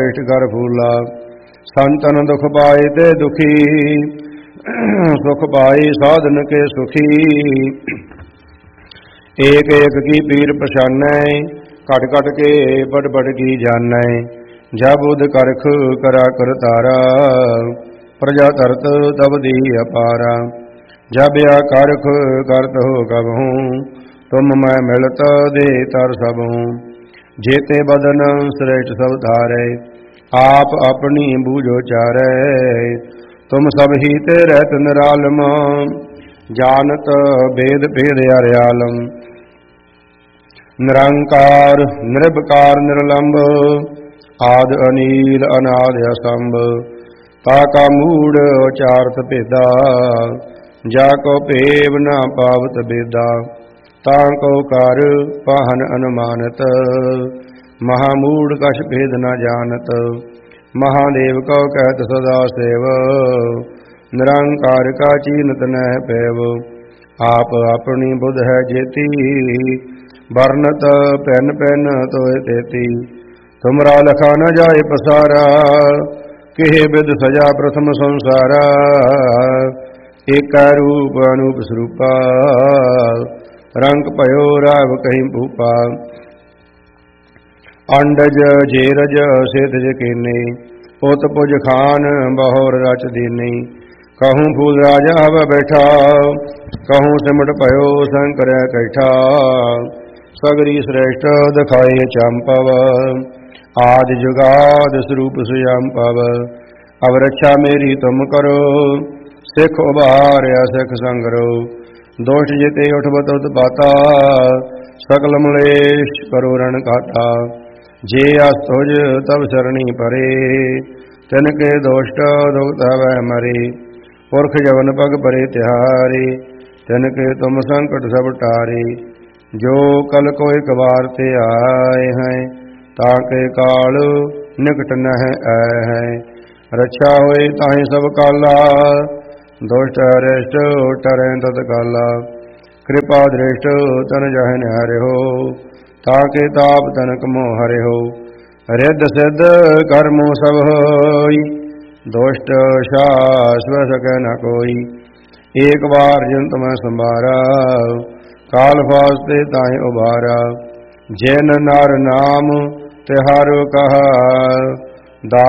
ਕਰ ਫੂਲਾ। ਸੰਤਨ ਦੁਖ ਪਾਏ ਤੇ ਦੁਖੀ, ਸੁਖ ਪਾਈ ਸਾਧਨ ਕੇ ਸੁਖੀ। ਏਕ ਏਕ ਕੀ ਪੀਰ ਪਛਾਨੈ, ਘਟ ਘਟ ਕੇ ਬੜ ਬੜ ਕੀ ਜਾਣੈ। ਜਬ ਉਦ ਕਰਖ ਕਰਾ ਕਰਤਾਰਾ, ਪ੍ਰਜਾ ਧਰਤ ਤਬ ਦੀ ਅਪਾਰਾ। ਜਬ ਆ ਕਰਖ ਕਰਤ ਹੋ ਕਬਹੂ, ਤੁਮ ਮੈਂ ਮਿਲਤ ਦੇ ਤਰ ਸਭੂ। जेते बदन श्रेष्ठ सब धारे, आप अपनी बूझो चारे। तुम सब ही ते रहत निरालम, जानत भेद भेद अर्यालम। निरंकार निर्विकार निर्लंब, आद अनील अनाद असंभ। ताका मूड उचारत भेदा, जाको भेव न पावत बेदा। ताको कर पाहन अनुमानत, महामूढ़ कछ भेद न जानत। महादेव को कहत सदा सेव, निरंकार का चीनत न पैव। आप अपनी बुध है जेती, बरनत पैन पैन तोय तेती। तुमरा लखा न जाए पसारा, किहे बिद सजा प्रथम संसारा। एक रूप अनूप स्वरूपा, रंग भयो राव कहीं भूपा। अंडज जेरज सेतज कीने, उत पुज खान बहोर रच दीनी। कहूँ फूल राजा अब बैठा, कहूँ सिमट भयो शंकर कैठा। सगरी श्रेष्ठ दिखाए चंपव, आदि जुगाद स्वरूप सुयंपव। अब रक्षा मेरी तुम करो, सिख उबार्या सिख संगरो। दोष जिते उठबत उत्पाता, सकल मलेश करो रण काटा। जे अस्तुज तब सरणी परे, तिनके दोष्ट दुख वह मरे। पुरख जवन पग परे तिहारे, तिनके तुम संकट सब टारे। जो कल को एक बार ते आए हैं, ताके काल निकट नह आए हैं। रक्षा होए ताहि सब काला, दुष्ट अरिष्ट टरें तत्काला। कृपा दृष्ट तन जहन हरे हो, ताके ताप तनक मोह हरे हो। रिद्ध सिद्ध कर्मो सब होई, दुष्ट शाश्व सकै न कोई। एक बार जिन तुम संभारा, काल फास्ते ताहि उबारा। जैन नार नाम तिहारो कहा,